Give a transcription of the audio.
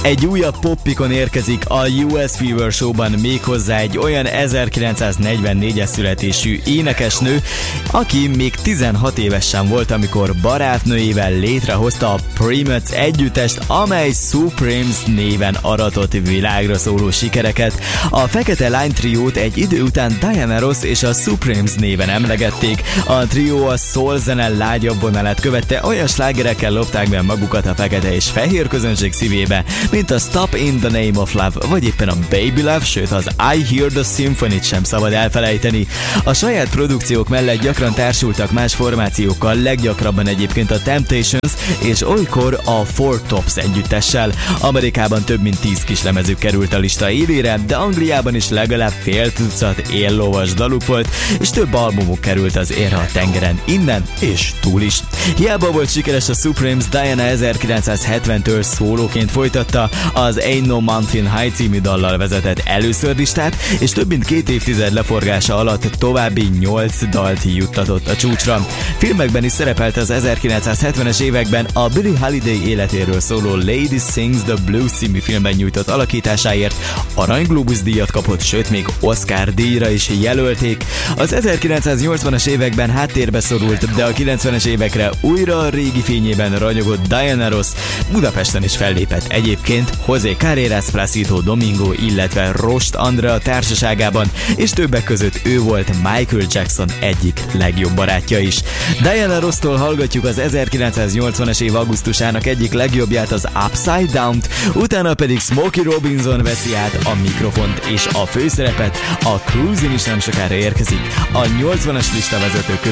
Egy újabb poppikon érkezik a US Fever Show-ban, méghozzá egy olyan 1944-es születésű énekesnő, aki még 16 éves sem volt, amikor barátnőjével létrehozta a Primates együttest, amely Supremes néven aratott világra szóló sikereket. A fekete lány triót egy idő után Diana Ross és a Supremes néven emlegették. A trió a soul zene lágyabb vonalát követte, olyan slágerekkel lopták be magukat a fekete és fehér közönség szívébe, mint a Stop in the Name of Love, vagy éppen a Baby Love, sőt az I Hear the Symphony-t sem szabad elfelejteni. A saját produkciók mellett gyakran társultak más formációkkal, leggyakrabban egyébként a Temptations és olykor a Four Tops együttessel. Amerikában több mint 10 kislemezük került a lista élére, de Angliában is legalább fél tucat éllovas daluk volt, és több albumuk került az érre a tengeren, innen és túl is. Hiába volt sikeres a Supremes, Diana 1970-től szólóként folytatta, az Ain't No Mountain High című dallal vezetett először listát, és több mint 2 évtized leforgása alatt további 8 dalt juttatott a csúcsra. Filmekben is szerepelt az 1970-es években, a Billie Holiday életéről szóló Lady Sings the Blues című filmben nyújtott alakításáért Arany Globus díjat kapott, sőt még Oscar díjra is jelölték. Az 1980-as években háttérbe szorult, de a 90-es évekre újra a régi fényében ragyogott Diana Ross Budapesten is fellépett egyébként José Carreras, Placido Domingo, illetve Rost Andrea társaságában, és többek között ő volt Michael Jackson egyik legjobb barátja is. Diana Ross-tól hallgatjuk az 1980-as év augusztusának egyik legjobbját, az Upside Down-t, utána pedig Smokey Robinson veszi át a mikrofont és a főszerepet, a Cruisin' is nem sokára érkezik a 80-as listavezetők között.